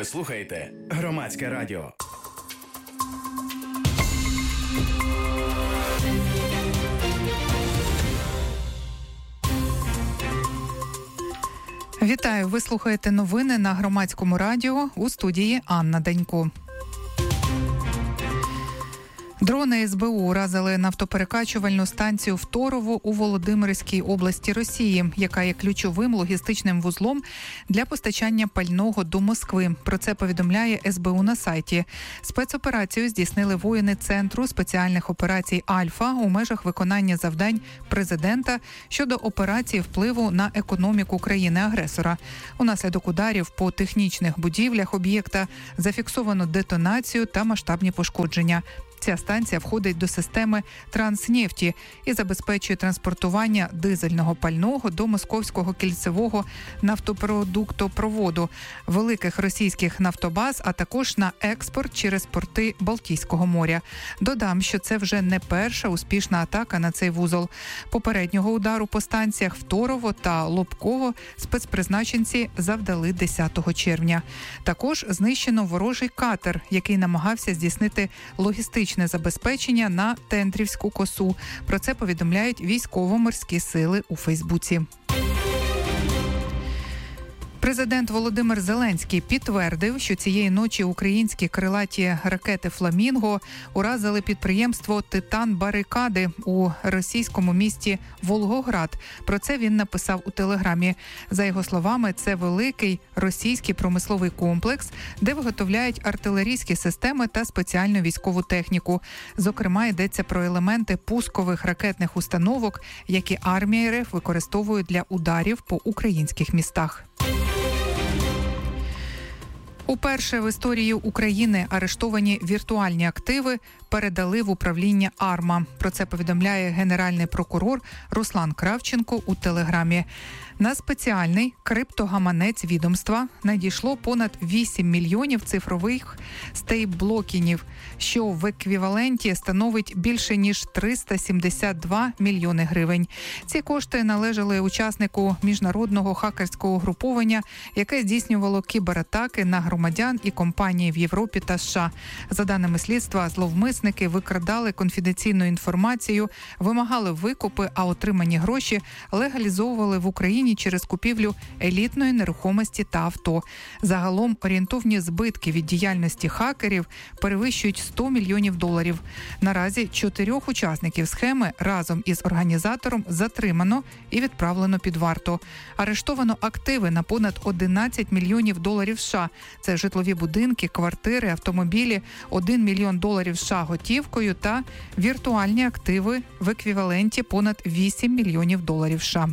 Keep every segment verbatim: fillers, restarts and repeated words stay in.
Ви слухаєте Громадське радіо. Вітаю, ви слухаєте новини на Громадському радіо, у студії Анна Данько. Дрони ес бе у уразили нафтоперекачувальну станцію в Торово у Володимирській області Росії, яка є ключовим логістичним вузлом для постачання пального до Москви. Про це повідомляє ес бе у на сайті. Спецоперацію здійснили воїни Центру спеціальних операцій «Альфа» у межах виконання завдань президента щодо операції впливу на економіку країни-агресора. Унаслідок ударів по технічних будівлях об'єкта зафіксовано детонацію та масштабні пошкодження. Ця станція входить до системи «Транснефті» і забезпечує транспортування дизельного пального до московського кільцевого нафтопродуктопроводу, великих російських нафтобаз, а також на експорт через порти Балтійського моря. Додам, що це вже не перша успішна атака на цей вузол. Попереднього удару по станціях в Торово та Лобково спецпризначенці завдали десятого червня. Також знищено ворожий катер, який намагався здійснити логістичні забезпечення на Тендрівську косу. Про це повідомляють військово-морські сили у Фейсбуці. Президент Володимир Зеленський підтвердив, що цієї ночі українські крилаті ракети «Фламінго» уразили підприємство «Титан-Барикади» у російському місті Волгоград. Про це він написав у Телеграмі. За його словами, це великий російський промисловий комплекс, де виготовляють артилерійські системи та спеціальну військову техніку. Зокрема, йдеться про елементи пускових ракетних установок, які армія ер еф використовує для ударів по українських містах. Уперше в історії України арештовані віртуальні активи передали в управління АРМА. Про це повідомляє генеральний прокурор Руслан Кравченко у Телеграмі. На спеціальний криптогаманець відомства надійшло понад вісім мільйонів цифрових стейблокінів, що в еквіваленті становить більше ніж триста сімдесят два мільйони гривень. Ці кошти належали учаснику міжнародного хакерського угруповання, яке здійснювало кібератаки на громадян і компанії в Європі та США. За даними слідства, зловмисники викрадали конфіденційну інформацію, вимагали викупи, а отримані гроші легалізовували в Україні через купівлю елітної нерухомості та авто. Загалом орієнтовні збитки від діяльності хакерів перевищують сто мільйонів доларів. Наразі чотирьох учасників схеми разом із організатором затримано і відправлено під варту. Арештовано активи на понад одинадцять мільйонів доларів США. Це житлові будинки, квартири, автомобілі, один мільйон доларів США готівкою та віртуальні активи в еквіваленті понад вісім мільйонів доларів США.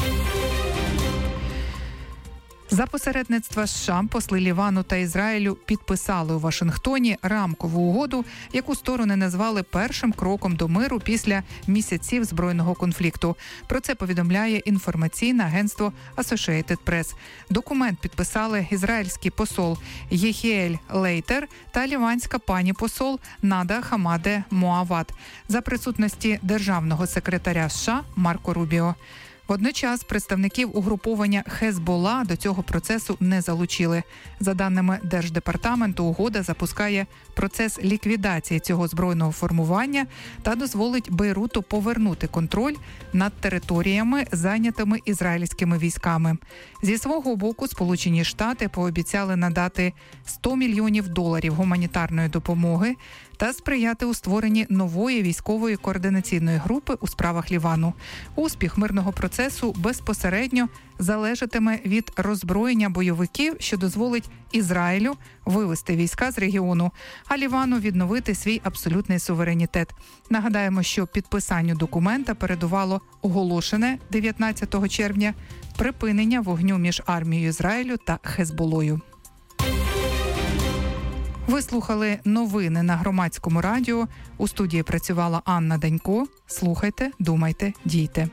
За посередництва США посли Лівану та Ізраїлю підписали у Вашингтоні рамкову угоду, яку сторони назвали першим кроком до миру після місяців збройного конфлікту. Про це повідомляє інформаційне агентство Associated Press. Документ підписали ізраїльський посол Єхіель Лейтер та ліванська пані посол Нада Хамаде Моавад за присутності державного секретаря США Марко Рубіо. Водночас представників угруповання Хезбола до цього процесу не залучили. За даними Держдепартаменту, угода запускає процес ліквідації цього збройного формування та дозволить Бейруту повернути контроль над територіями, зайнятими ізраїльськими військами. Зі свого боку, Сполучені Штати пообіцяли надати сто мільйонів доларів гуманітарної допомоги та сприяти у створенні нової військової координаційної групи у справах Лівану. Успіх мирного процесу безпосередньо залежатиме від роззброєння бойовиків, що дозволить Ізраїлю вивести війська з регіону, а Лівану відновити свій абсолютний суверенітет. Нагадаємо, що підписанню документа передувало оголошене дев'ятнадцятого червня припинення вогню між армією Ізраїлю та Хезболою. Ви слухали новини на Громадському радіо. У студії працювала Анна Данько. Слухайте, думайте, дійте.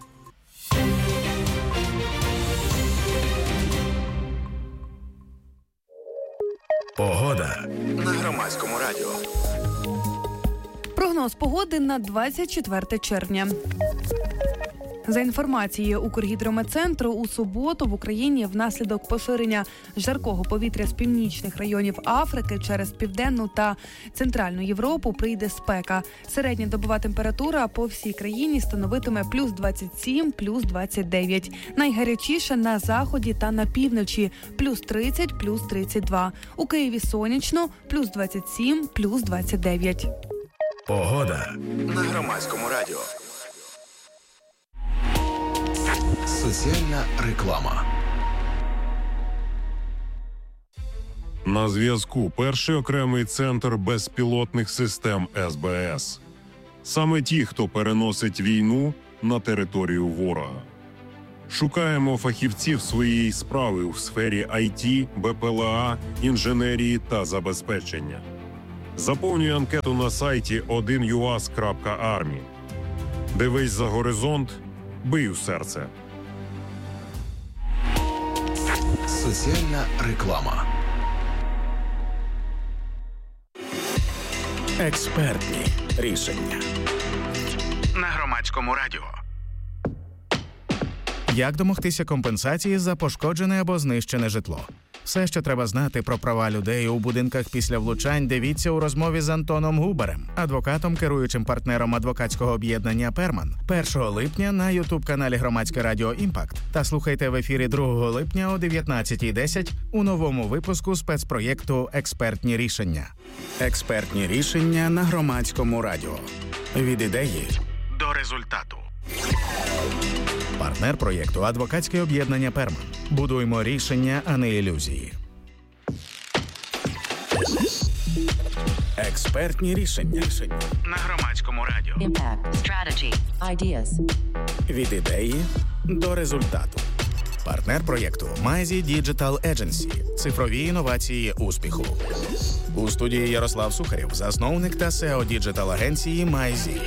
Погода на Громадському радіо. Прогноз погоди на двадцять четверте червня. За інформацією Укргідрометцентру, у суботу в Україні внаслідок поширення жаркого повітря з північних районів Африки через Південну та Центральну Європу прийде спека. Середня добова температура по всій країні становитиме плюс двадцять сім, плюс двадцять дев'ять. Найгарячіше на заході та на півночі – плюс тридцять, плюс тридцять два. У Києві сонячно – плюс двадцять сім, плюс двадцять дев'ять. Погода на Громадському радіо. Соціальна реклама. На зв'язку перший окремий центр безпілотних систем ес бе ес. Саме ті, хто переносить війну на територію ворога. Шукаємо фахівців своєї справи у сфері ай ті, бе пе ел а, інженерії та забезпечення. Заповнюй анкету на сайті один ю ас крапка армі. Дивись за горизонт, бий у серце. Соціальна реклама. Експертні рішення на Громадському радіо. Як домогтися компенсації за пошкоджене або знищене житло? Все, що треба знати про права людей у будинках після влучань, дивіться у розмові з Антоном Губарем, адвокатом, керуючим партнером адвокатського об'єднання «Перман». першого липня на ютуб-каналі Громадське радіо «Імпакт» та слухайте в ефірі другого липня о дев'ятнадцятій десять у новому випуску спецпроєкту «Експертні рішення». Експертні рішення на Громадському радіо. Від ідеї до результату. Партнер проєкту – адвокатське об'єднання «Перман». Будуємо рішення, а не ілюзії. Експертні рішення на Громадському радіо. Impact, strategy, ideas. Від ідеї до результату. Партнер проєкту – Майзі Digital Agency. Цифрові інновації успіху. У студії Ярослав Сухарєв, засновник та сео діджитал-агенції Майзі.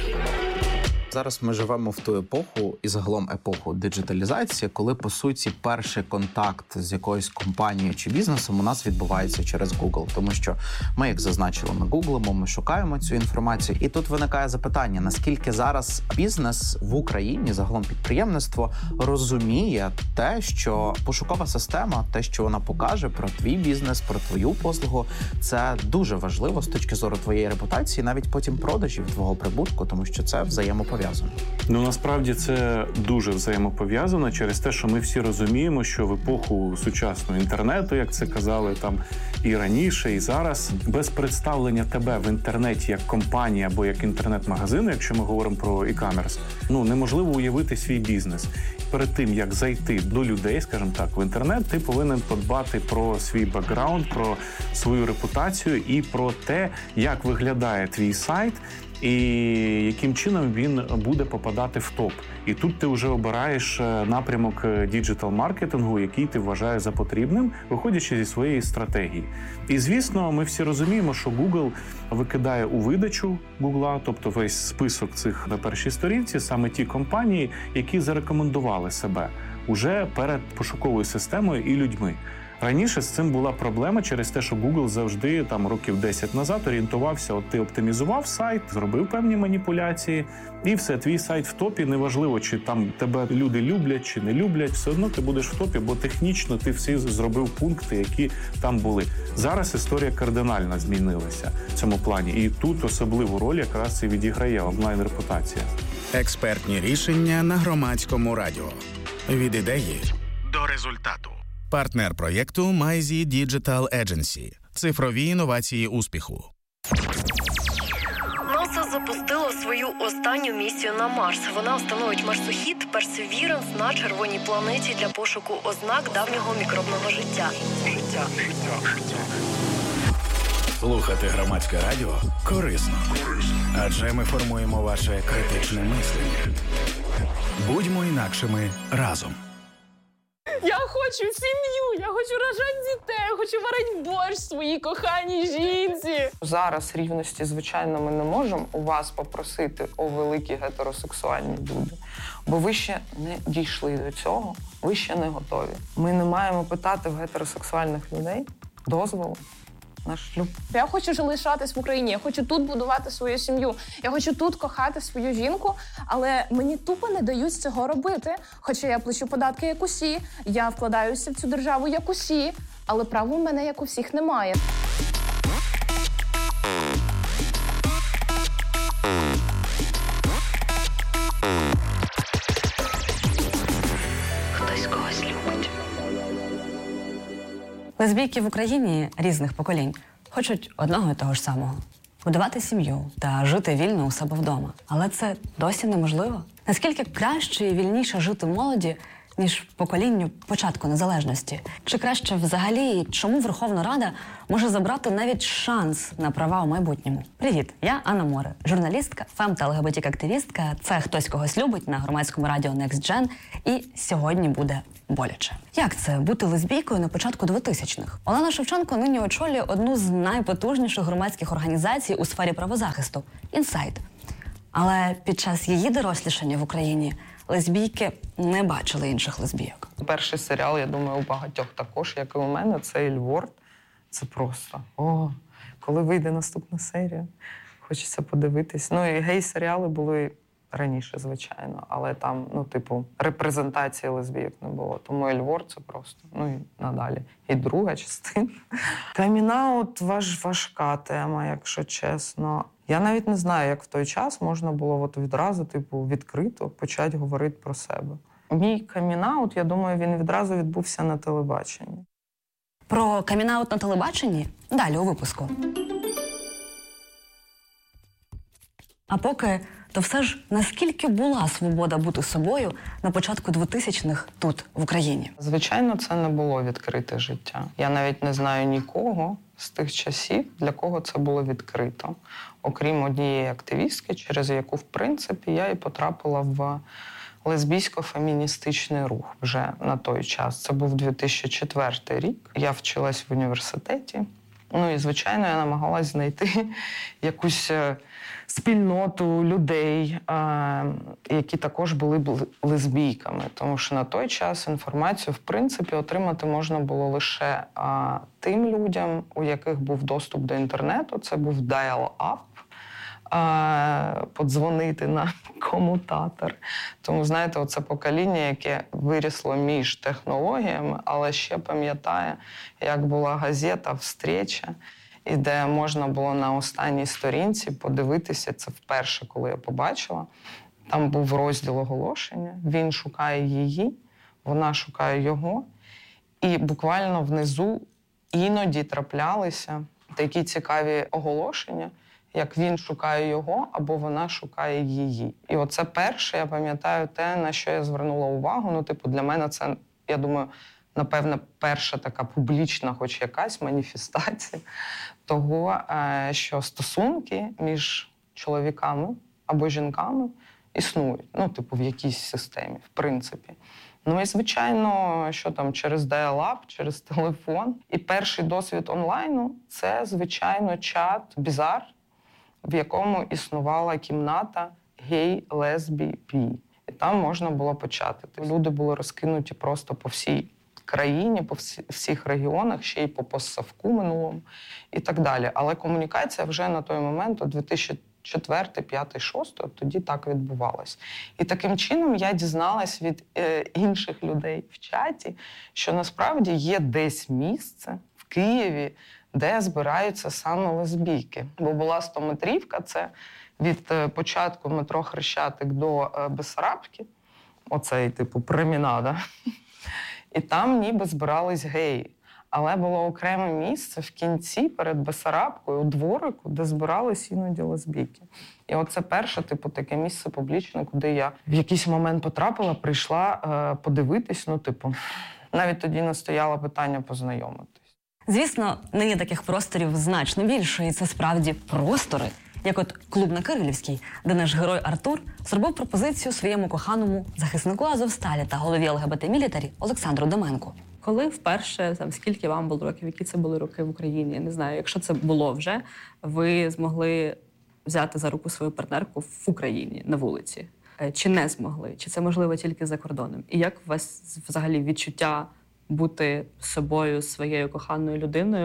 Зараз ми живемо в ту епоху і загалом епоху диджиталізації, коли, по суті, перший контакт з якоюсь компанією чи бізнесом у нас відбувається через Google. Тому що ми, як зазначили, ми гуглимо, ми шукаємо цю інформацію. І тут виникає запитання, наскільки зараз бізнес в Україні, загалом підприємництво, розуміє те, що пошукова система, те, що вона покаже про твій бізнес, про твою послугу, це дуже важливо з точки зору твоєї репутації, навіть потім продажів, твого прибутку, тому що це взаємопов'язано. Ну, насправді це дуже взаємопов'язано через те, що ми всі розуміємо, що в епоху сучасного інтернету, як це казали там і раніше, і зараз, без представлення тебе в інтернеті як компанії або як інтернет-магазину, якщо ми говоримо про e-commerce, ну, неможливо уявити свій бізнес. Перед тим, як зайти до людей, скажімо так, в інтернет, ти повинен подбати про свій бекграунд, про свою репутацію і про те, як виглядає твій сайт, і яким чином він буде попадати в топ. І тут ти вже обираєш напрямок діджитал-маркетингу, який ти вважаєш за потрібним, виходячи зі своєї стратегії. І, звісно, ми всі розуміємо, що Google викидає у видачу Google, тобто весь список цих на першій сторінці, саме ті компанії, які зарекомендували себе уже перед пошуковою системою і людьми. Раніше з цим була проблема через те, що Google завжди, там, років десять назад орієнтувався, от ти оптимізував сайт, зробив певні маніпуляції, і все, твій сайт в топі, неважливо, чи там тебе люди люблять, чи не люблять, все одно ти будеш в топі, бо технічно ти всі зробив пункти, які там були. Зараз історія кардинально змінилася в цьому плані, і тут особливу роль якраз і відіграє онлайн-репутація. Експертні рішення на Громадському радіо. Від ідеї до результату. Партнер проєкту Майзі Digital Agency. Цифрові інновації успіху. НАСА запустило свою останню місію на Марс. Вона встановить марсохід Perseverance на червоній планеті для пошуку ознак давнього мікробного життя. Життя. Слухати Громадське радіо корисно. Адже ми формуємо ваше критичне мислення. Будьмо інакшими разом. Я хочу сім'ю, я хочу рожати дітей, я хочу варити борщ своїй коханій жінці. Зараз рівності, звичайно, ми не можемо у вас попросити, о великі гетеросексуальні люди, бо ви ще не дійшли до цього, ви ще не готові. Ми не маємо питати в гетеросексуальних людей дозволу наш шлюб. Я хочу залишатись в Україні, я хочу тут будувати свою сім'ю, я хочу тут кохати свою жінку, але мені тупо не дають цього робити. Хоча я плачу податки як усі, я вкладаюся в цю державу як усі, але права в мене як у всіх немає. Хтось когось любить. Лесбійки в Україні різних поколінь хочуть одного і того ж самого – будувати сім'ю та жити вільно у себе вдома. Але це досі неможливо. Наскільки краще і вільніше жити молоді, ніж поколінню початку незалежності? Чи краще взагалі, чому Верховна Рада може забрати навіть шанс на права у майбутньому? Привіт, я Анна Море, журналістка, фем- та ЛГБТ-активістка. Це «Хтось когось любить» на громадському радіо Next Gen. І сьогодні буде боляче. Як це – бути лесбійкою на початку двотисячних? Олена Шевченко нині очолює одну з найпотужніших громадських організацій у сфері правозахисту – «Інсайт». Але під час її дорослішання в Україні лесбійки не бачили інших лесбійок. Перший серіал, я думаю, у багатьох також, як і у мене, це «Ельворд». Це просто, о, коли вийде наступна серія, хочеться подивитись. Ну і гей-серіали були раніше, звичайно, але там, ну, типу, репрезентації лесбійок не було. Тому «Ельворд» це просто, ну і надалі. І друга частина. Камін-аут важ, важка тема, якщо чесно. Я навіть не знаю, як в той час можна було от відразу, типу, відкрито почати говорити про себе. Мій камін-аут, я думаю, він відразу відбувся на телебаченні. Про камін-аут на телебаченні далі у випуску. А поки, то все ж, наскільки була свобода бути собою на початку двотисячних тут, в Україні? Звичайно, це не було відкрите життя. Я навіть не знаю нікого з тих часів, для кого це було відкрито. Окрім однієї активістки, через яку, в принципі, я і потрапила в лесбійсько-феміністичний рух вже на той час. Це був дві тисячі четвертий рік. Я вчилась в університеті. Ну і, звичайно, я намагалась знайти якусь спільноту людей, які також були лесбійками. Тому що на той час інформацію, в принципі, отримати можна було лише тим людям, у яких був доступ до інтернету. Це був dial-up, подзвонити на комутатор. Тому, знаєте, оце покоління, яке вирісло між технологіями, але ще пам'ятає, як була газета «Встреча», і де можна було на останній сторінці подивитися, це вперше, коли я побачила. Там був розділ оголошення, він шукає її, вона шукає його. І буквально внизу іноді траплялися такі цікаві оголошення, як він шукає його, або вона шукає її. І оце перше, я пам'ятаю, те, на що я звернула увагу. Ну, типу, для мене це, я думаю, напевно, перша така публічна, хоч якась маніфестація того, що стосунки між чоловіками або жінками існують. Ну, типу, в якійсь системі, в принципі. Ну і, звичайно, що там, через dial-up, через телефон. І перший досвід онлайну – це, звичайно, чат «Бізар», в якому існувала кімната «Гей, лесбі, пі». І там можна було почати. Люди були розкинуті просто по всій країні, по всі, всіх регіонах, ще й по постсовку минулому і так далі. Але комунікація вже на той момент, у дві тисячі четвертий, п'ятий, шостий, тоді так відбувалась. І таким чином я дізналась від е, інших людей в чаті, що насправді є десь місце в Києві, де збираються саме лесбійки. Бо була стометрівка, це від е, початку метро Хрещатик до е, Бессарабки, оцей типу промінада. І там ніби збирались геї. Але було окреме місце в кінці перед Бессарабкою, у дворику, де збирались іноді лесбійки. І оце перше, типу, таке місце публічне, куди я в якийсь момент потрапила, прийшла е, подивитись, ну, типу, навіть тоді не стояло питання познайомитись. Звісно, нині таких просторів значно більше, і це справді простори. Як от клуб на Кирилівській, де наш герой Артур зробив пропозицію своєму коханому захиснику Азовсталі та голові ЛГБТ-мілітарі Олександру Доменку. Коли вперше, там, скільки вам було років, які це були роки в Україні, я не знаю, якщо це було вже, ви змогли взяти за руку свою партнерку в Україні, на вулиці? Чи не змогли? Чи це можливо тільки за кордоном? І як у вас взагалі відчуття бути собою, своєю коханою людиною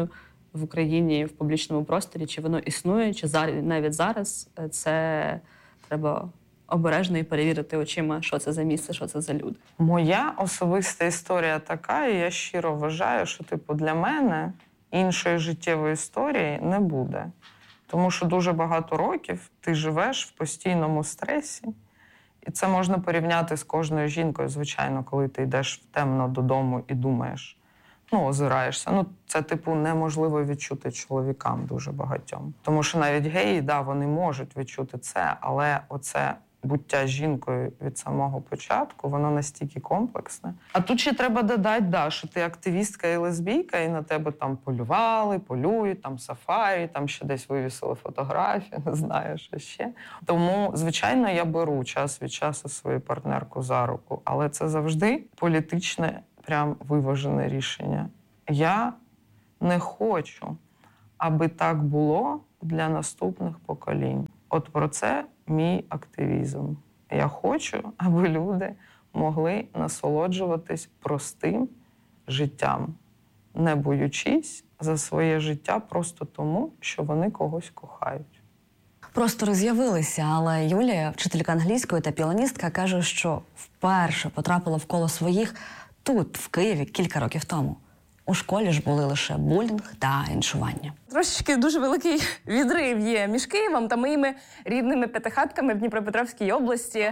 в Україні в публічному просторі, чи воно існує, чи навіть зараз, це треба обережно і перевірити очима, що це за місце, що це за люди. Моя особиста історія така, і я щиро вважаю, що типу для мене іншої життєвої історії не буде. Тому що дуже багато років ти живеш в постійному стресі, і це можна порівняти з кожною жінкою, звичайно, коли ти йдеш темно додому і думаєш, ну, озираєшся. Ну, це, типу, неможливо відчути чоловікам дуже багатьом. Тому що навіть геї, да, вони можуть відчути це, але оце буття жінкою від самого початку, воно настільки комплексне. А тут ще треба додати, да, що ти активістка і лесбійка, і на тебе там полювали, полюють, там сафарі, там ще десь вивісили фотографії, не знаю, що ще. Тому, звичайно, я беру час від часу свою партнерку за руку, але це завжди політичне, прям виважене рішення. Я не хочу, аби так було для наступних поколінь. От про це мій активізм. Я хочу, аби люди могли насолоджуватись простим життям, не боючись за своє життя просто тому, що вони когось кохають. Простори з'явилися, але Юлія, вчителька англійської та піаністка, каже, що вперше потрапила в коло своїх тут, в Києві, кілька років тому. У школі ж були лише булінг та іншування. Трошечки дуже великий відрив є між Києвом та моїми рідними п'ятихатками в Дніпропетровській області.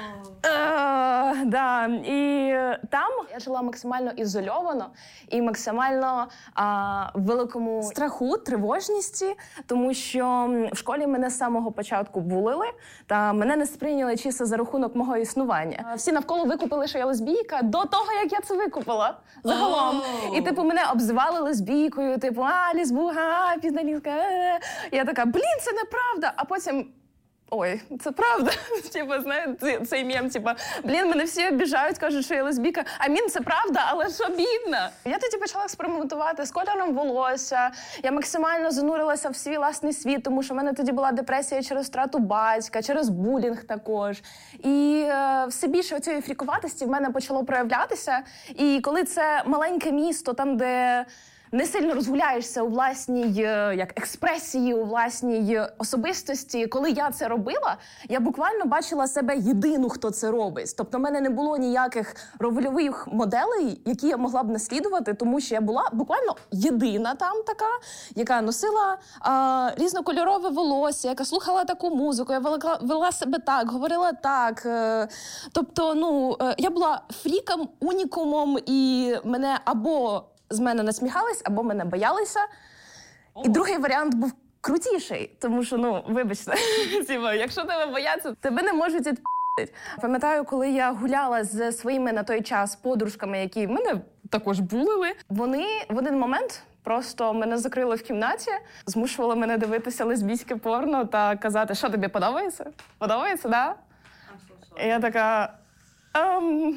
Uh, да. І там я жила максимально ізольовано і максимально uh, в великому страху, тривожності, тому що в школі мене з самого початку булили, та мене не сприйняли чисто за рахунок мого існування. Всі навколо викупили, що я лесбійка до того, як я це викупила загалом. Oh. І типу мене обзивали лесбійкою, типу, а, лесбуга, а, пізналізка. Я така, блін, це неправда. А потім ой, це правда. Типа, знаєте, цей мєм, типа, блін, мене всі обіжають, кажуть, що я лесбійка. А мін, це правда, але що бідно. Я тоді почала експериментувати з кольором волосся. Я максимально занурилася в свій власний світ, тому що в мене тоді була депресія через втрату батька, через булінг також. І е, все більше цієї фрікуватості в мене почало проявлятися. І коли це маленьке місто, там, де не сильно розгуляєшся у власній як експресії, у власній особистості. Коли я це робила, я буквально бачила себе єдину, хто це робить. Тобто в мене не було ніяких рольових моделей, які я могла б наслідувати, тому що я була буквально єдина там така, яка носила а, різнокольорове волосся, яка слухала таку музику, я вела, вела себе так, говорила так. Тобто, ну, я була фріком, унікумом, і мене або з мене насміхались, або мене боялися. Oh. І другий варіант був крутіший, тому що, ну, вибачте, якщо тебе бояться, тебе не можуть відп***ти. Пам'ятаю, коли я гуляла з своїми на той час подружками, які мене також булили, вони в один момент просто мене закрили в кімнаті, змушували мене дивитися лесбійське порно та казати, що тобі подобається? Подобається, да? І я така... Um...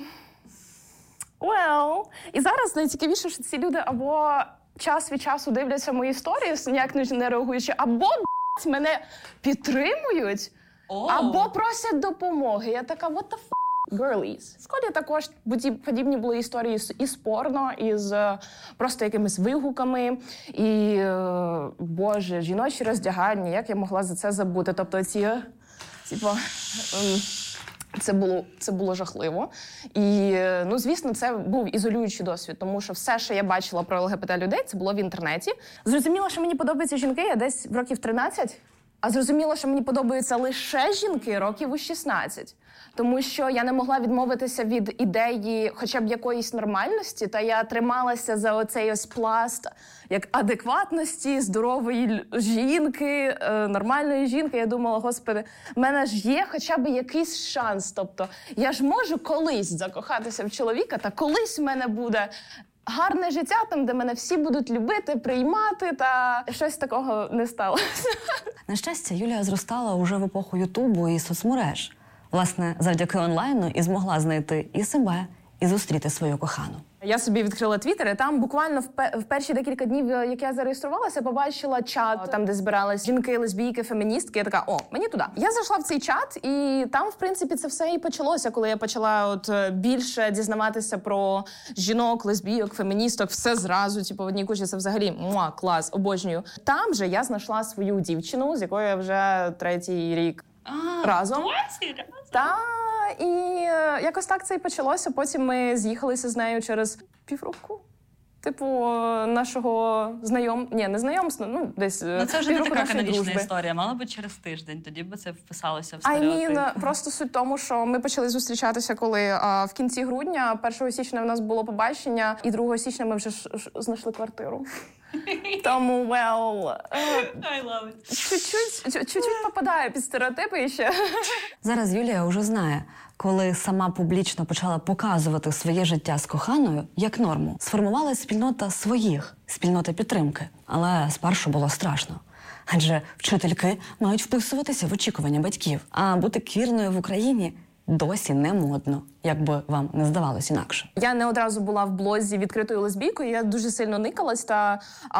Well. І зараз найцікавіше, що ці люди або час від часу дивляться мої історії, ніяк не реагуючи, або б***ь, мене підтримують, oh. або просять допомоги. Я така, what the f***, girlies. В школі також подібні були історії із порно, із просто якимись вигуками, і, боже, жіночі роздягальні, як я могла за це забути? Тобто ці, типу... Це було, це було жахливо. І, ну, звісно, це був ізолюючий досвід, тому що все, що я бачила про ЛГБТ-людей, це було в інтернеті. Зрозуміло, що мені подобаються жінки, я десь в років тринадцять, а зрозуміло, що мені подобаються лише жінки років у шістнадцять. Тому що я не могла відмовитися від ідеї хоча б якоїсь нормальності, та я трималася за оцей ось пласт як адекватності, здорової жінки, нормальної жінки. Я думала, господи, в мене ж є хоча б якийсь шанс. Тобто я ж можу колись закохатися в чоловіка, та колись в мене буде гарне життя, там, де мене всі будуть любити, приймати, та щось такого не сталося. На щастя, Юлія зростала уже в епоху Ютубу і соцмереж. Власне, завдяки онлайну і змогла знайти і себе, і зустріти свою кохану. Я собі відкрила Твіттер, і там буквально в, пе- в перші декілька днів, як я зареєструвалася, побачила чат, там, де збирались жінки, лесбійки, феміністки. Я така, о, мені туди. Я зайшла в цей чат, і там, в принципі, це все і почалося, коли я почала от більше дізнаватися про жінок, лесбійок, феміністок, все зразу, типу, в одній кучі. Це взагалі муа, клас, обожнюю. Там же я знайшла свою дівчину, з якою я вже третій рік а, разом. Разом? Та, і якось так це і почалося. Потім ми з'їхалися з нею через півроку. Типу, нашого знайом... Ні, не знайомства, ну, десь Ну, це вже не півроку така нашої канонічна дружби. історія. Мало би через тиждень, тоді б це вписалося в I стереотип. mean, просто суть в тому, що ми почали зустрічатися, коли а, в кінці грудня, першого січня в нас було побачення, і другого січня ми вже ж, ж, знайшли квартиру. Тому, well, uh, I love it. чуть-чуть, чуть-чуть попадає під стереотипи ще. Зараз Юлія вже знає, коли сама публічно почала показувати своє життя з коханою як норму. Сформувалась спільнота своїх, спільнота підтримки. Але спершу було страшно. Адже вчительки мають вписуватися в очікування батьків. А бути квірною в Україні досі не модно, як би вам не здавалось інакше. Я не одразу була в блозі відкритою лесбійкою, я дуже сильно никалась та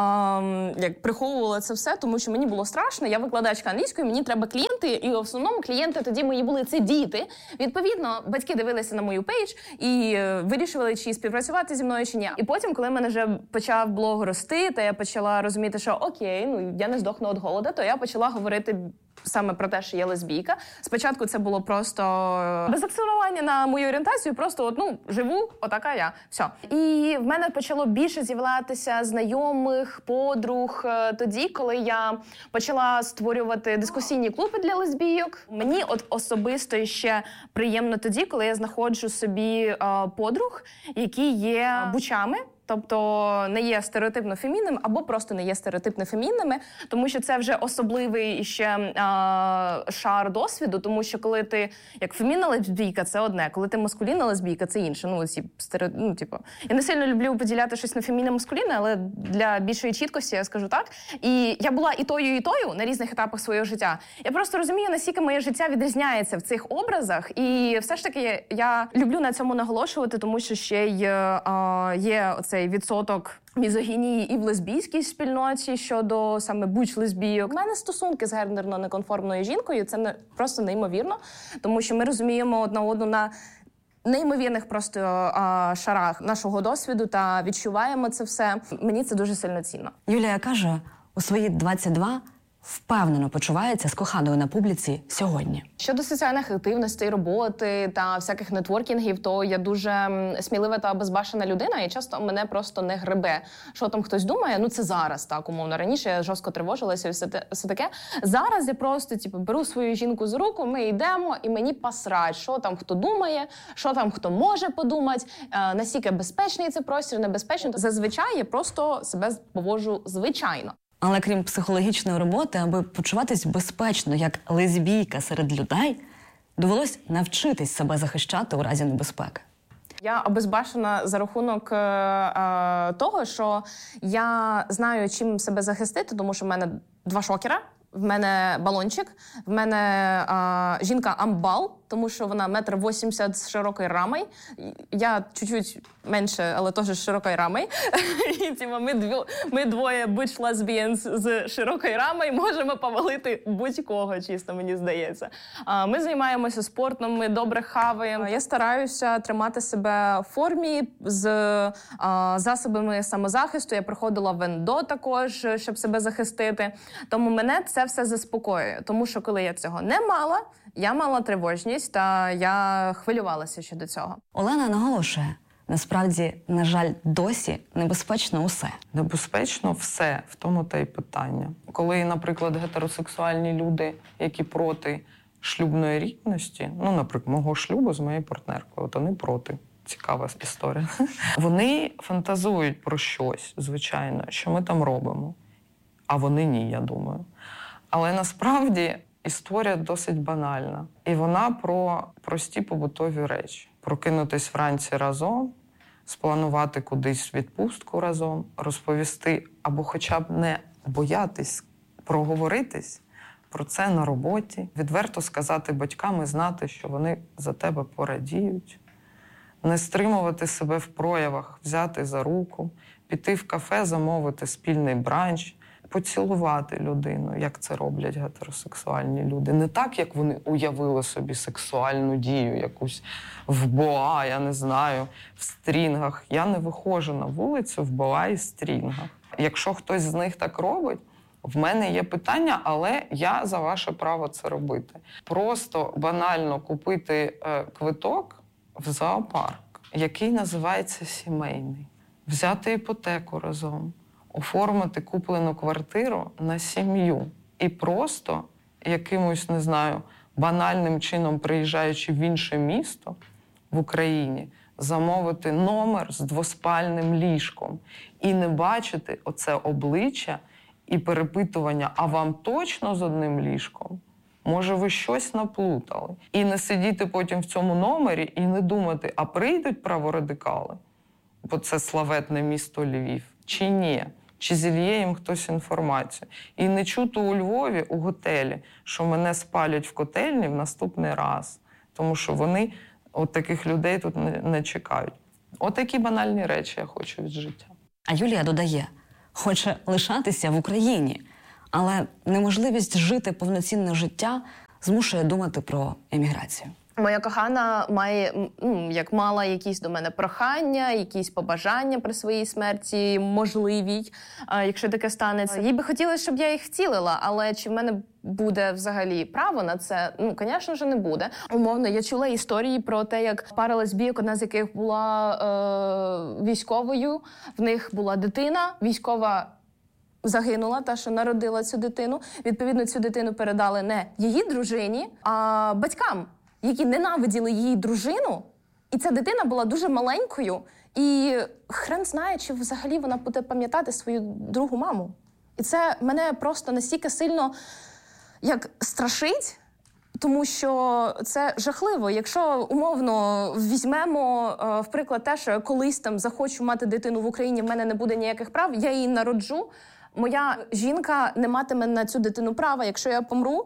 а, як приховувала це все, тому що мені було страшно. Я викладачка англійської, мені треба клієнти, і в основному клієнти тоді мої були це діти. Відповідно, батьки дивилися на мою пейдж і е, вирішували, чи співпрацювати зі мною, чи ні. І потім, коли в мене вже почав блог рости, та я почала розуміти, що окей, ну я не здохну від голоду, то я почала говорити саме про те, що я лесбійка. Спочатку це було просто без акцентування на мою орієнтацію, просто от, ну, живу, отака я. Все. І в мене почало більше з'являтися знайомих, подруг тоді, коли я почала створювати дискусійні клуби для лесбійок. Мені от особисто ще приємно тоді, коли я знаходжу собі е, подруг, які є бучами, тобто не є стереотипно фемінними або просто не є стереотипно фемінними, тому що це вже особливий ще а, шар досвіду, тому що коли ти як фемінна лесбійка, це одне, коли ти маскулінна лесбійка, це інше. Ну, ці стереотип, ну, типу, я не сильно люблю поділяти щось на фемінне, маскулінне, але для більшої чіткості я скажу так. І я була і тою, і тою на різних етапах свого життя. Я просто розумію, наскільки моє життя відрізняється в цих образах, і все ж таки я люблю на цьому наголошувати, тому що ще й а, є оцей відсоток мізогінії і в лесбійській спільноті щодо саме буч-лесбійок. У мене стосунки з гендерно неконформною жінкою, це не, просто неймовірно, тому що ми розуміємо одна одну на неймовірних просто а, шарах нашого досвіду та відчуваємо це все. Мені це дуже сильно цінно. Юлія каже, у свої двадцять два впевнено почувається з коханою на публіці сьогодні. Щодо соціальних активностей, роботи та всяких нетворкінгів, то я дуже смілива та безбашена людина, і часто мене просто не гребе, що там хтось думає. Ну, це зараз, так, умовно. Раніше я жорстко тривожилася і все, те, все таке. Зараз я просто, типу, беру свою жінку за руку, ми йдемо, і мені посрать, що там хто думає, що там хто може подумати, е, наскільки безпечний це простір, небезпечний. Зазвичай я просто себе поводжу звичайно. Але крім психологічної роботи, аби почуватись безпечно як лесбійка серед людей, довелось навчитись себе захищати у разі небезпеки. Я обезбашена за рахунок е, е, того, що я знаю, чим себе захистити, тому що в мене два шокера, в мене балончик, в мене е, жінка амбал, тому що вона метр вісімдесят з широкою рамою. Я чуть-чуть менше, але теж з широкою рамою. І тіма, ми, дві, ми двоє бич-лесбієнс з широкою рамою можемо повалити будь-кого, чисто, мені здається. Ми займаємося спортом, ми добре хаваємо. Я стараюся тримати себе в формі з засобами самозахисту. Я проходила в ендо також, щоб себе захистити. Тому мене це все заспокоює. Тому що коли я цього не мала, я мала тривожність, та я хвилювалася щодо цього. Олена наголошує, насправді, на жаль, досі небезпечно усе. Небезпечно все, в тому та й питання. Коли, наприклад, гетеросексуальні люди, які проти шлюбної рівності, ну, наприклад, мого шлюбу з моєю партнеркою, от вони проти. Цікава історія. Вони фантазують про щось, звичайно, що ми там робимо. А вони ні, я думаю. Але насправді історія досить банальна. І вона про прості побутові речі. Прокинутись вранці разом, спланувати кудись відпустку разом, розповісти або хоча б не боятись проговоритись про це на роботі, відверто сказати батькам і знати, що вони за тебе порадіють. Не стримувати себе в проявах, взяти за руку, піти в кафе, замовити спільний бранч, поцілувати людину, як це роблять гетеросексуальні люди. Не так, як вони уявили собі сексуальну дію якусь в боа, я не знаю, в стрінгах. Я не виходжу на вулицю в боа і стрінгах. Якщо хтось з них так робить, в мене є питання, але я за ваше право це робити. Просто банально купити е, квиток в зоопарк, який називається сімейний, взяти іпотеку разом, оформити куплену квартиру на сім'ю і просто якимось, не знаю, банальним чином, приїжджаючи в інше місто в Україні, замовити номер з двоспальним ліжком і не бачити оце обличчя і перепитування, а вам точно з одним ліжком? Може, ви щось наплутали? І не сидіти потім в цьому номері і не думати, а прийдуть праворадикали, бо це славетне місто Львів, чи ні? Чи зільє їм хтось інформацію? І не чути у Львові, у готелі, що мене спалять в котельні в наступний раз. Тому що вони от таких людей тут не, не чекають. От такі банальні речі я хочу від життя. А Юлія додає, хоче лишатися в Україні, але неможливість жити повноцінне життя змушує думати про еміграцію. Моя кохана має, ну, як мала якісь до мене прохання, якісь побажання при своїй смерті можливій, якщо таке станеться. Їй би хотілося, щоб я їх втілила, але чи в мене буде взагалі право на це? Ну, звісно ж, не буде. Умовно, я чула історії про те, як пара лесбійок, одна з яких була е- військовою, в них була дитина, військова загинула, та, що народила цю дитину. Відповідно, цю дитину передали не її дружині, а батькам, які ненавиділи її дружину, і ця дитина була дуже маленькою, і хрен знає, чи взагалі вона буде пам'ятати свою другу маму. І це мене просто настільки сильно як страшить, тому що це жахливо. Якщо, умовно, візьмемо, в приклад те, що я колись там захочу мати дитину в Україні, в мене не буде ніяких прав, я її народжу, моя жінка не матиме на цю дитину права. Якщо я помру,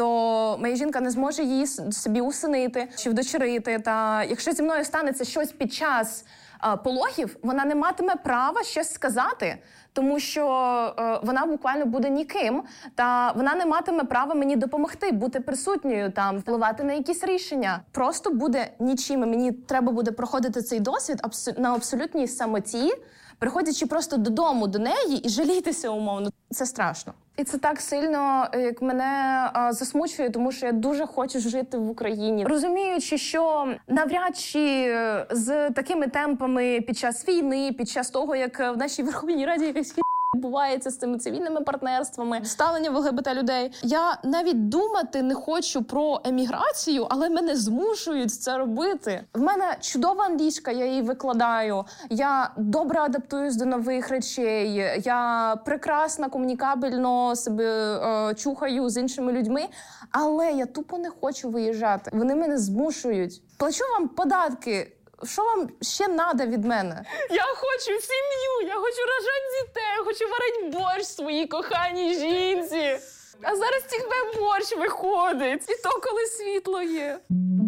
то моя жінка не зможе її собі усинити чи вдочерити. Та якщо зі мною станеться щось під час а, пологів, вона не матиме права щось сказати, тому що а, вона буквально буде ніким, та вона не матиме права мені допомогти, бути присутньою, там, впливати на якісь рішення. Просто буде нічим. Мені треба буде проходити цей досвід абсо- на абсолютній самоті, приходячи просто додому до неї і жалітися умовно. Це страшно. І це так сильно, як мене а, засмучує, тому що я дуже хочу жити в Україні. Розуміючи, що навряд чи з такими темпами під час війни, під час того, як в нашій Верховній Раді якась хі відбувається з цими цивільними партнерствами, ставлення в ЛГБТ людей. Я навіть думати не хочу про еміграцію, але мене змушують це робити. В мене чудова англійська, я її викладаю. Я добре адаптуюсь до нових речей. Я прекрасно, комунікабельно себе е, чухаю з іншими людьми. Але я тупо не хочу виїжджати. Вони мене змушують. Плачу вам податки. Що вам ще треба від мене? Я хочу сім'ю, я хочу рожати дітей, я хочу варити борщ своїй коханій жінці. А зараз тільки борщ виходить. І то, коли світло є.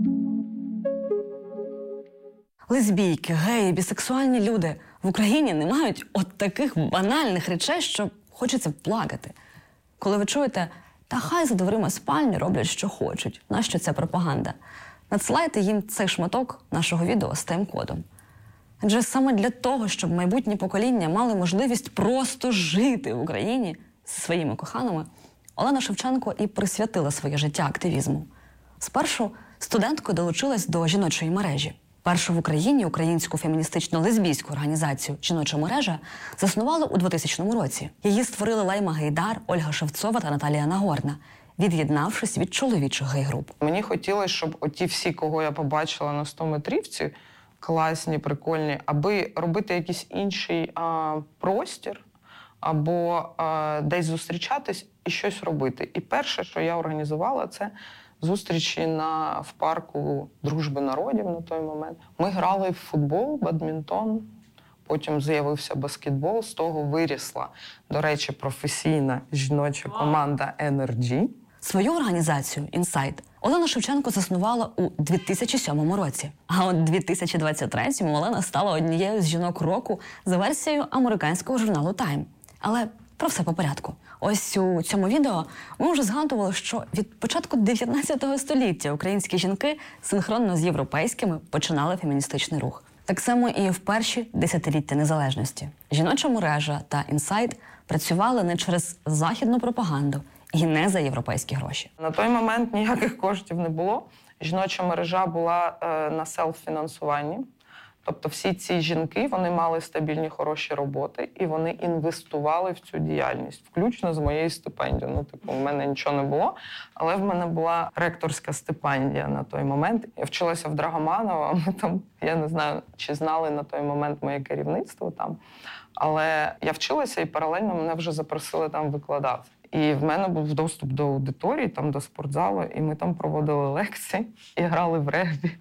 Лесбійки, геї, бісексуальні люди в Україні не мають от таких банальних речей, що хочеться плакати. Коли ви чуєте, та хай за дверима спальні роблять, що хочуть. Нащо ця пропаганда? Надсилайте їм цей шматок нашого відео з тайм-кодом. Адже саме для того, щоб майбутні покоління мали можливість просто жити в Україні зі своїми коханими, Олена Шевченко і присвятила своє життя активізму. Спершу студенткою долучилась до жіночої мережі. Першу в Україні українську феміністично-лесбійську організацію «Жіноча мережа» заснували у двотисячному році. Її створили Лейма Гейдар, Ольга Шевцова та Наталія Нагорна, від'єднавшись від чоловічих гей-груп. Мені хотілося, щоб оті всі, кого я побачила на стометрівці, класні, прикольні, аби робити якийсь інший а, простір, або а, десь зустрічатись і щось робити. І перше, що я організувала, це зустрічі на, в парку Дружби народів на той момент. Ми грали в футбол, бадмінтон, потім з'явився баскетбол, з того вирісла, до речі, професійна жіноча команда Energy. Свою організацію «Інсайт» Олена Шевченко заснувала у дві тисячі сьомому році. А от дві тисячі двадцять третьому Олена стала однією з жінок року за версією американського журналу «Тайм». Але про все по порядку. Ось у цьому відео ми вже згадували, що від початку дев'ятнадцятого століття українські жінки синхронно з європейськими починали феміністичний рух. Так само і в перші десятиліття незалежності. Жіноча мережа та «Інсайт» працювали не через західну пропаганду і не за європейські гроші. На той момент ніяких коштів не було. Жіноча мережа була е, на селф-фінансуванні. Тобто всі ці жінки, вони мали стабільні, хороші роботи, і вони інвестували в цю діяльність, включно з моєю стипендією. Ну, типу, в мене нічого не було, але в мене була ректорська стипендія на той момент. Я вчилася в Драгоманова, ми там, я не знаю, чи знали на той момент моє керівництво там, але я вчилася і паралельно мене вже запросили там викладати. І в мене був доступ до аудиторії, там, до спортзалу, і ми там проводили лекції і грали в регбі.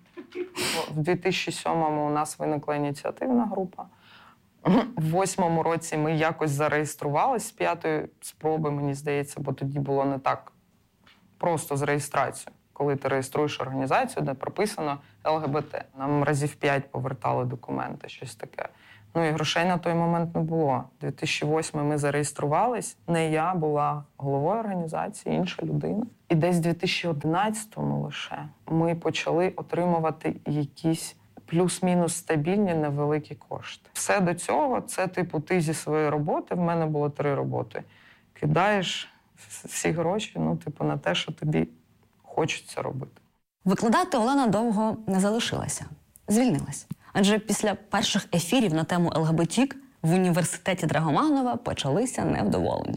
В дві тисячі сьомому у нас виникла ініціативна група. В восьмому році ми якось зареєструвалися з п'ятої спроби, мені здається, бо тоді було не так просто з реєстрацією. Коли ти реєструєш організацію, де прописано Ел Ге Бе Те. Нам разів п'ять повертали документи, щось таке. Ну і грошей на той момент не було. дві тисячі восьмий ми зареєструвались. Не я була головою організації, інша людина. І десь в дві тисячі одинадцятому лише ми почали отримувати якісь плюс-мінус стабільні невеликі кошти. Все до цього, це типу ти зі своєї роботи, в мене було три роботи, кидаєш всі гроші, ну, типу, на те, що тобі хочеться робити. Викладати Олена довго не залишилася. Звільнилась. Адже після перших ефірів на тему Ел Ге Бе Те в університеті Драгоманова почалися невдоволення.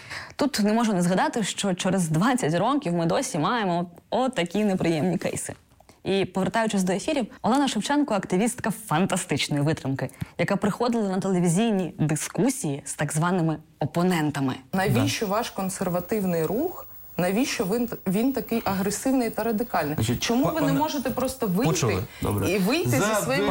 Тут не можу не згадати, що через двадцять років ми досі маємо отакі неприємні кейси. І, повертаючись до ефірів, Олена Шевченко – активістка фантастичної витримки, яка приходила на телевізійні дискусії з так званими опонентами. Навіщо да. ваш консервативний рух? Навіщо він, він такий агресивний та радикальний? Значить, Чому ви не можете просто вийти і вийти зі своїм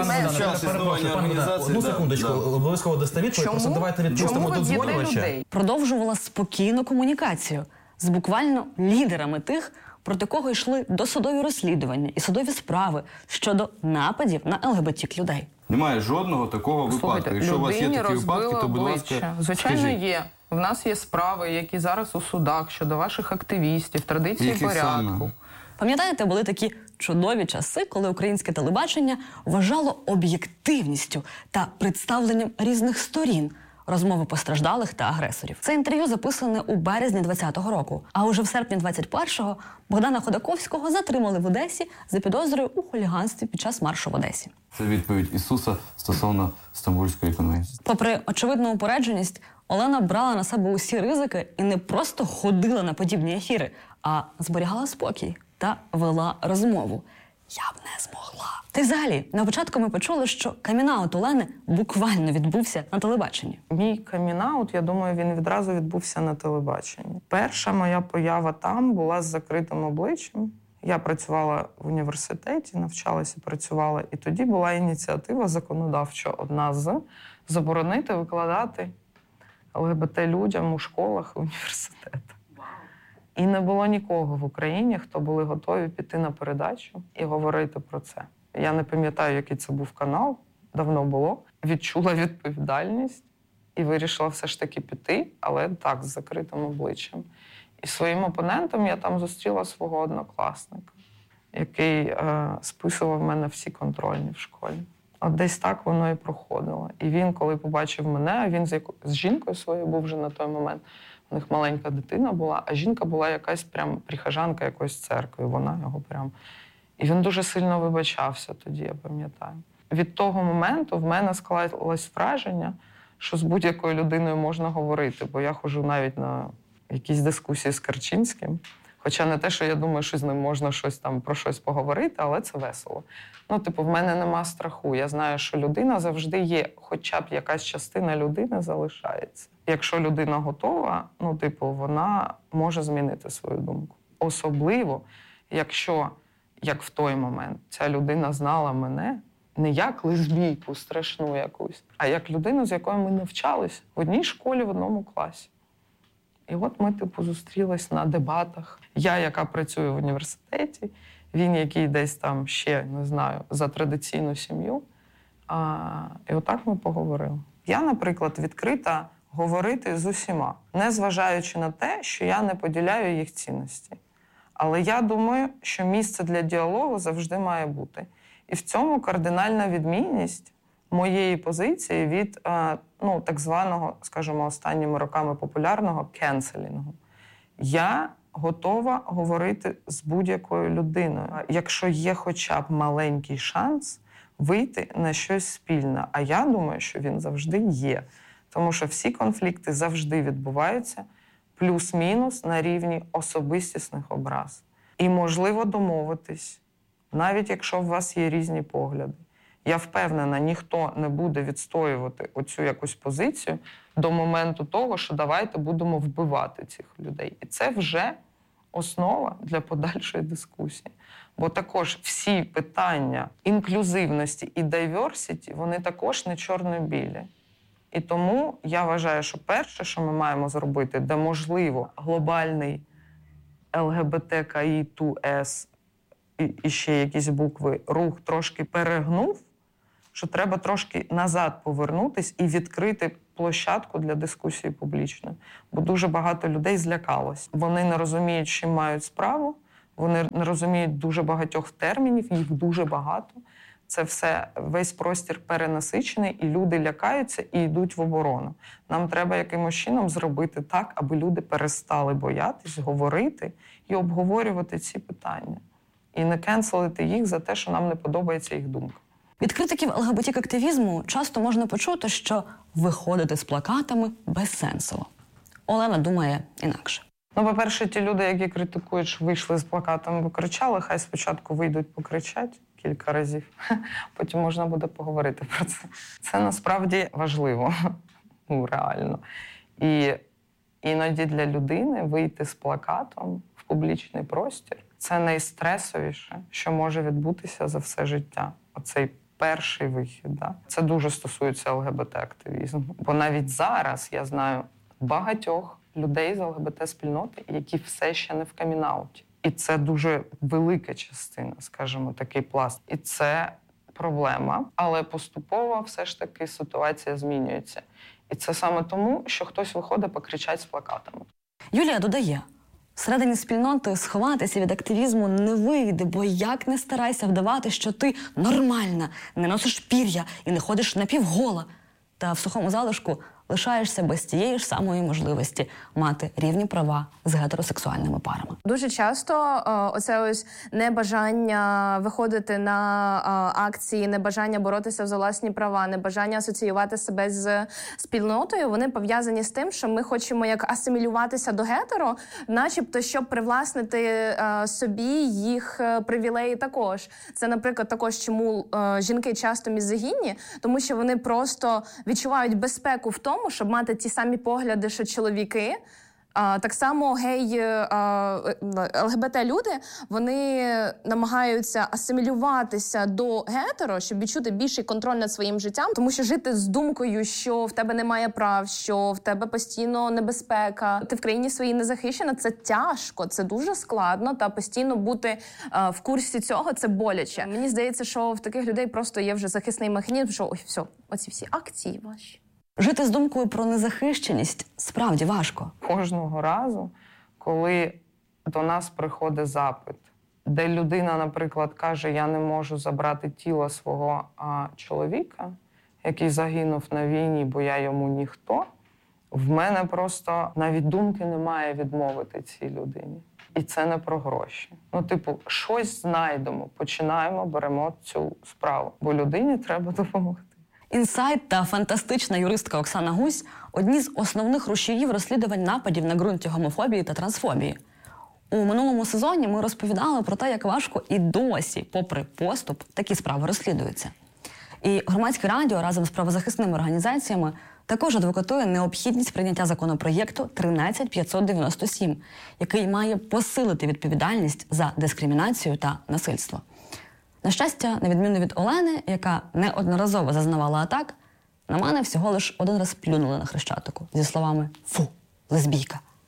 меседжем? Одну секундочку, обов'язково дасте відповідь, просто давайте відпустимо додзвонювача. Продовжувала спокійну комунікацію з буквально лідерами тих, проти кого йшли досудові розслідування і судові справи щодо нападів на Ел Ге Бе Те людей. Немає жодного такого випадку. Якщо у вас є такі випадки, то, будь ласка, Звичайно, скажіть. є. В нас є справи, які зараз у судах щодо ваших активістів, традиції Яких порядку. саме? Пам'ятаєте, були такі чудові часи, коли українське телебачення вважало об'єктивністю та представленням різних сторін розмови постраждалих та агресорів. Це інтерв'ю записане у березні двадцятого року, а уже в серпні двадцять першого Богдана Ходаковського затримали в Одесі за підозрою у хуліганстві під час маршу в Одесі. Це відповідь Ісуса стосовно Стамбульської конвенції. Попри очевидну упередженість, Олена брала на себе усі ризики і не просто ходила на подібні ефіри, а зберігала спокій та вела розмову. Я б не змогла. Та й взагалі, на початку ми почули, що камінаут Олени буквально відбувся на телебаченні. Мій камінаут, я думаю, він відразу відбувся на телебаченні. Перша моя поява там була з закритим обличчям. Я працювала в університеті, навчалася, працювала. І тоді була ініціатива законодавча одна з заборонити викладати Ел Ге Бе Те людям у школах і університетах. І не було нікого в Україні, хто були готові піти на передачу і говорити про це. Я не пам'ятаю, який це був канал, давно було. Відчула відповідальність і вирішила все ж таки піти, але так, з закритим обличчям. І своїм опонентом я там зустріла свого однокласника, який е, списував в мене всі контрольні в школі. От десь так воно і проходило. І він, коли побачив мене, він з, яко... з жінкою своєю був вже на той момент, у них маленька дитина була, а жінка була якась прям прихожанка якоїсь церкви, вона його прям... І він дуже сильно вибачався тоді, я пам'ятаю. Від того моменту в мене склалось враження, що з будь-якою людиною можна говорити, бо я ходжу навіть на якісь дискусії з Керчинським. Хоча не те, що я думаю, що з ним можна щось там про щось поговорити, але це весело. Ну, типу, в мене нема страху. Я знаю, що людина завжди є, хоча б якась частина людини залишається. Якщо людина готова, ну, типу, вона може змінити свою думку. Особливо, якщо, як в той момент, ця людина знала мене не як лесбійку страшну якусь, а як людину, з якою ми навчались в одній школі, в одному класі. І от ми, типу, зустрілись на дебатах. Я, яка працює в університеті, він, який десь там ще, не знаю, за традиційну сім'ю. А, і отак ми поговорили. Я, наприклад, відкрита говорити з усіма, не зважаючи на те, що я не поділяю їх цінності. Але я думаю, що місце для діалогу завжди має бути. І в цьому кардинальна відмінність моєї позиції від ну, так званого, скажімо, останніми роками популярного кенселінгу. Я готова говорити з будь-якою людиною, якщо є хоча б маленький шанс вийти на щось спільне. А я думаю, що він завжди є. Тому що всі конфлікти завжди відбуваються плюс-мінус на рівні особистісних образ. І можливо домовитись, навіть якщо у вас є різні погляди. Я впевнена, ніхто не буде відстоювати оцю якусь позицію до моменту того, що давайте будемо вбивати цих людей. І це вже основа для подальшої дискусії. Бо також всі питання інклюзивності і дайверсіті, вони також не чорно-білі. І тому я вважаю, що перше, що ми маємо зробити, де можливо глобальний ел ге бе те ка і два ес і, і ще якісь букви рух трошки перегнув, що треба трошки назад повернутись і відкрити площадку для дискусії публічної. Бо дуже багато людей злякалось. Вони не розуміють, з чим мають справу, вони не розуміють дуже багатьох термінів, їх дуже багато. Це все, весь простір перенасичений, і люди лякаються і йдуть в оборону. Нам треба якимось чином зробити так, аби люди перестали боятись, говорити і обговорювати ці питання. І не кенселити їх за те, що нам не подобається їх думка. Від критиків ел ге бе те-активізму часто можна почути, що виходити з плакатами безсенсово. Олена думає інакше. Ну, по-перше, ті люди, які критикують, що вийшли з плакатами, покричали, хай спочатку вийдуть покричать кілька разів, потім можна буде поговорити про це. Це насправді важливо, ну, реально. І іноді для людини вийти з плакатом в публічний простір – це найстресовіше, що може відбутися за все життя. Оцей перший вихід. Да? Це дуже стосується ел ге бе те-активізму. Бо навіть зараз я знаю багатьох людей з ел ге бе те-спільноти, які все ще не в камін-ауті. І це дуже велика частина, скажімо, такий пласт. І це проблема, але поступово все ж таки ситуація змінюється. І це саме тому, що хтось виходить покричать з плакатами. Юлія додає, всередині спільноти сховатися від активізму не вийде, бо як не старайся вдавати, що ти нормальна, не носиш пір'я і не ходиш напівгола. Та в сухому залишку лишаєшся без тієї ж самої можливості мати рівні права з гетеросексуальними парами. Дуже часто о, оце ось небажання виходити на о, акції, небажання боротися за власні права, небажання асоціювати себе з спільнотою, вони пов'язані з тим, що ми хочемо як асимілюватися до гетеро, начебто, щоб привласнити о, собі їх привілеї також. Це, наприклад, також чому о, жінки часто мізогінні, тому що вони просто відчувають безпеку в тому, щоб мати ті самі погляди, що чоловіки. А, так само гей, ел ге бе те-люди, вони намагаються асимілюватися до гетеро, щоб відчути більший контроль над своїм життям, тому що жити з думкою, що в тебе немає прав, що в тебе постійно небезпека, ти в країні своїй не захищена, це тяжко, це дуже складно, та постійно бути а, в курсі цього, це боляче. Мені здається, що в таких людей просто є вже захисний механізм, що ой, все, оці всі акції ваші. Жити з думкою про незахищеність справді важко. Кожного разу, коли до нас приходить запит, де людина, наприклад, каже, я не можу забрати тіло свого а, чоловіка, який загинув на війні, бо я йому ніхто, в мене просто навіть думки немає відмовити цій людині. І це не про гроші. Ну, типу, щось знайдемо, починаємо, беремо цю справу, бо людині треба допомогти. Інсайт та фантастична юристка Оксана Гусь – одні з основних рушіїв розслідувань нападів на ґрунті гомофобії та трансфобії. У минулому сезоні ми розповідали про те, як важко і досі, попри поступ, такі справи розслідуються. І Громадське радіо разом з правозахисними організаціями також адвокатує необхідність прийняття законопроєкту тринадцять п'ятсот дев'яносто сім, який має посилити відповідальність за дискримінацію та насильство. На щастя, на відміну від Олени, яка неодноразово зазнавала атак, на мене всього лиш один раз плюнули на Хрещатику зі словами «Фу, лесбійка».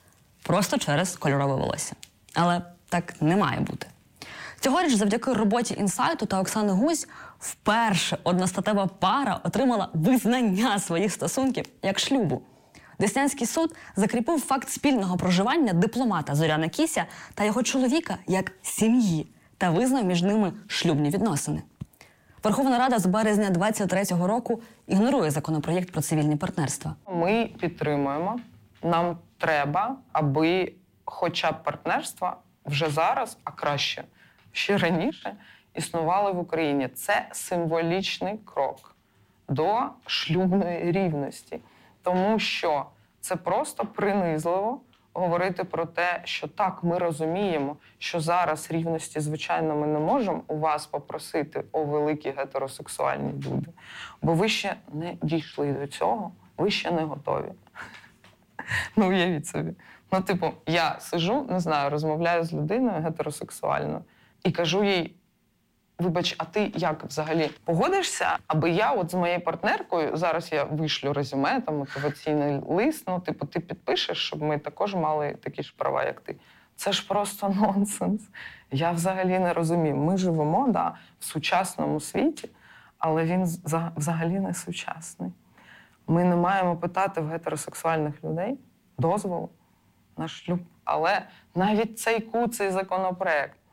просто через кольорове волосся. Але так не має бути. Цьогоріч завдяки роботі «Інсайту» та Оксани Гузь вперше одностатева пара отримала визнання своїх стосунків як шлюбу. Деснянський суд закріпив факт спільного проживання дипломата Зоряна Кіся та його чоловіка як сім'ї та визнав між ними шлюбні відносини. Верховна Рада з березня двадцять третього року ігнорує законопроєкт про цивільні партнерства. Ми підтримуємо. Нам треба, аби хоча б партнерства вже зараз, а краще ще раніше, існували в Україні. Це символічний крок до шлюбної рівності. Тому що це просто принизливо говорити про те, що так, ми розуміємо, що зараз рівності, звичайно, ми не можемо у вас попросити, о великі гетеросексуальні люди, бо ви ще не дійшли до цього, ви ще не готові. Ну, уявіть собі. Ну, типу, я сижу, не знаю, розмовляю з людиною гетеросексуальною і кажу їй: вибач, а ти як взагалі погодишся, аби я от з моєю партнеркою, зараз я вишлю резюме, там, мотиваційний лист, ну, типу, ти підпишеш, щоб ми також мали такі ж права, як ти. Це ж просто нонсенс. Я взагалі не розумію. Ми живемо, да, в сучасному світі, але він взагалі не сучасний. Ми не маємо питати в гетеросексуальних людей дозволу на шлюб. Але навіть цей куций законопроект